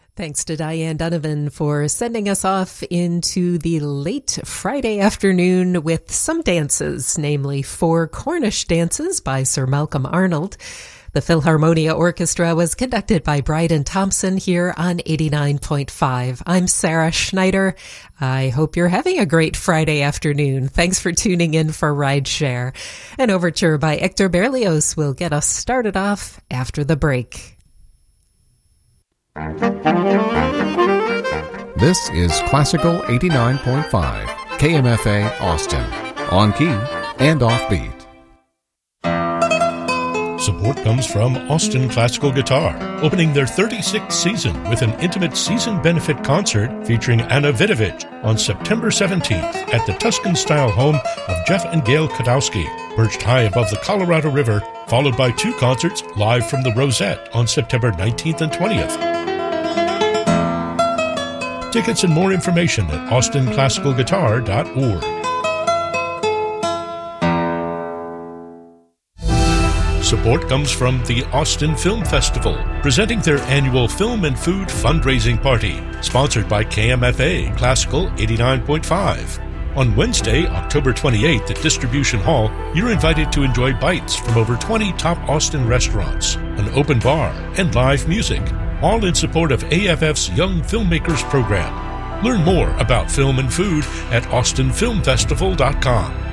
Thanks to Diane Donovan for sending us off into the late Friday afternoon with some dances, namely 4 Cornish dances by Sir Malcolm Arnold. The Philharmonia Orchestra was conducted by Bryden Thompson here on 89.5. I'm Sarah Schneider. I hope you're having a great Friday afternoon. Thanks for tuning in for Rideshare. An overture by Hector Berlioz will get us started off after the break. This is Classical 89.5, KMFA Austin, on key and offbeat. Support comes from Austin Classical Guitar, opening their 36th season with an intimate season benefit concert featuring Anna Vidovich on September 17th at the Tuscan-style home of Jeff and Gail Kadowski, perched high above the Colorado River, followed by 2 concerts live from the Rosette on September 19th and 20th. Tickets and more information at austinclassicalguitar.org. Support comes from the Austin Film Festival, presenting their annual Film and Food Fundraising Party, sponsored by KMFA Classical 89.5. On Wednesday, October 28th at Distribution Hall, you're invited to enjoy bites from over 20 top Austin restaurants, an open bar, and live music, all in support of AFF's Young Filmmakers program. Learn more about film and food at austinfilmfestival.com.